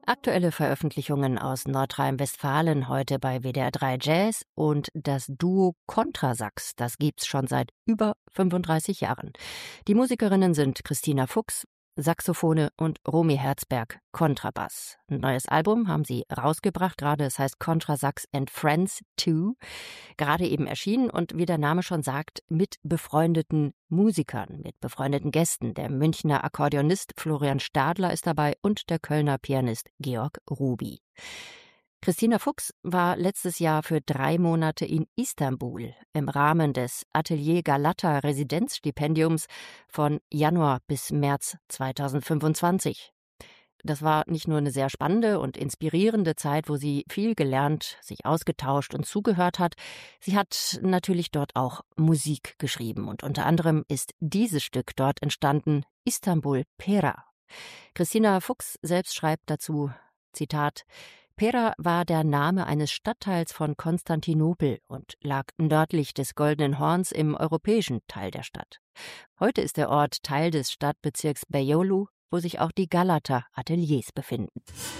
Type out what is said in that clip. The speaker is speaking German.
Aktuelle Veröffentlichungen aus Nordrhein-Westfalen heute bei WDR 3 Jazz und das Duo Kontrasax, das gibt's schon seit über 35 Jahren. Die Musikerinnen sind Christina Fuchs, Saxophone und Romy Herzberg, Kontrabass. Ein neues Album haben sie rausgebracht, gerade es heißt Kontrasax and Friends 2, gerade eben erschienen und wie der Name schon sagt, mit befreundeten Musikern, mit befreundeten Gästen. Der Münchner Akkordeonist Florian Stadler ist dabei und der Kölner Pianist Georg Ruby. Christina Fuchs war letztes Jahr für 3 Monate in Istanbul im Rahmen des Atelier Galata Residenzstipendiums von Januar bis März 2025. Das war nicht nur eine sehr spannende und inspirierende Zeit, wo sie viel gelernt, sich ausgetauscht und zugehört hat. Sie hat natürlich dort auch Musik geschrieben und unter anderem ist dieses Stück dort entstanden, Istanbul Pera. Christina Fuchs selbst schreibt dazu, Zitat, Pera war der Name eines Stadtteils von Konstantinopel und lag nördlich des Goldenen Horns im europäischen Teil der Stadt. Heute ist der Ort Teil des Stadtbezirks Beyoğlu, wo sich auch die Galata-Ateliers befinden.